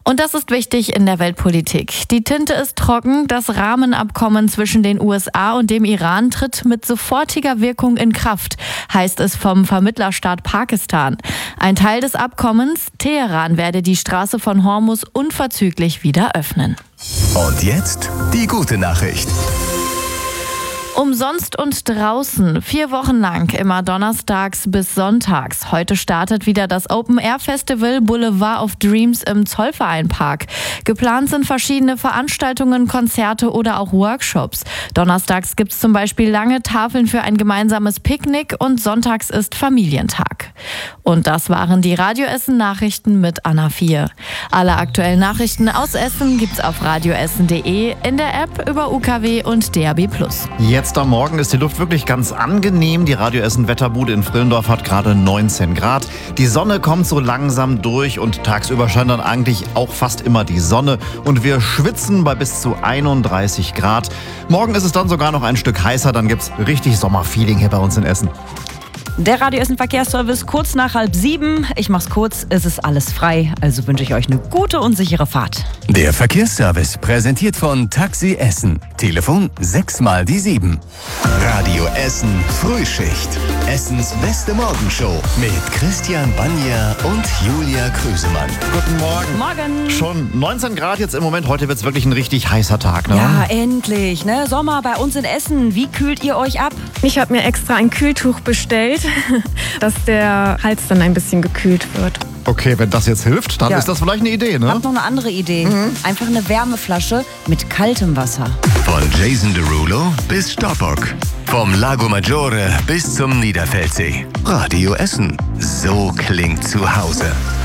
Und das ist wichtig in der Weltpolitik. Die Tinte ist trocken. Das Rahmenabkommen zwischen den USA und dem Iran tritt mit sofortiger Wirkung in Kraft, heißt es vom Vermittlerstaat Pakistan. Ein Teil des Abkommens, Teheran werde die Straße von Hormuz unverzüglich wieder öffnen. Und jetzt die gute Nachricht. Umsonst und draußen, 4 Wochen lang, immer donnerstags bis sonntags. Heute startet wieder das Open-Air-Festival Boulevard of Dreams im Zollvereinpark. Geplant sind verschiedene Veranstaltungen, Konzerte oder auch Workshops. Donnerstags gibt es zum Beispiel lange Tafeln für ein gemeinsames Picknick und sonntags ist Familientag. Und das waren die Radio Essen Nachrichten mit Anna 4. Alle aktuellen Nachrichten aus Essen gibt's auf radioessen.de, in der App, über UKW und DAB+. Jetzt am Morgen ist die Luft wirklich ganz angenehm. Die Radio Essen Wetterbude in Frillendorf hat gerade 19 Grad. Die Sonne kommt so langsam durch und tagsüber scheint dann eigentlich auch fast immer die Sonne. Und wir schwitzen bei bis zu 31 Grad. Morgen ist es dann sogar noch ein Stück heißer. Dann gibt's richtig Sommerfeeling hier bei uns in Essen. Der Radio Essen Verkehrsservice kurz nach 6:30. Ich mach's kurz, es ist alles frei, also wünsche ich euch eine gute und sichere Fahrt. Der Verkehrsservice präsentiert von Taxi Essen. Telefon 6x7. Radio Essen Frühschicht. Essens beste Morgenshow mit Christian Banja und Julia Krüsemann. Guten Morgen. Morgen. Schon 19 Grad jetzt im Moment. Heute wird's wirklich ein richtig heißer Tag, ne? Ja, endlich, ne? Sommer bei uns in Essen. Wie kühlt ihr euch ab? Ich habe mir extra ein Kühltuch bestellt, dass der Hals dann ein bisschen gekühlt wird. Okay, wenn das jetzt hilft, dann Ja. ist das vielleicht eine Idee, Ich ne? hab noch eine andere Idee. Einfach eine Wärmeflasche mit kaltem Wasser. Von Jason Derulo bis Stoppock. Vom Lago Maggiore bis zum Niederfeldsee. Radio Essen. So klingt zu Hause.